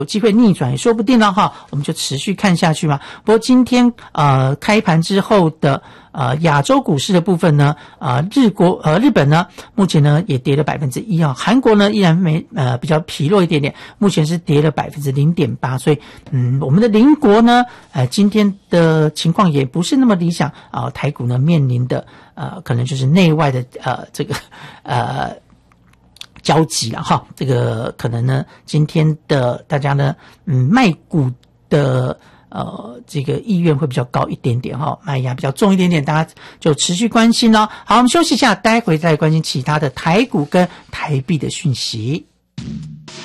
有机会逆转也说不定了哈，我们就持续看下去嘛。不过今天开盘之后的亚洲股市的部分呢，日本呢目前呢也跌了 1% 啊，韩国呢依然比较疲弱一点点，目前是跌了 0.8%， 所以我们的邻国呢今天的情况也不是那么理想啊，台股呢面临的可能就是内外的这个交集了哈，这个可能呢，今天的大家呢，卖股的这个意愿会比较高一点点哈，卖压比较重一点点，大家就持续关心哦。好，我们休息一下，待会再关心其他的台股跟台币的讯息。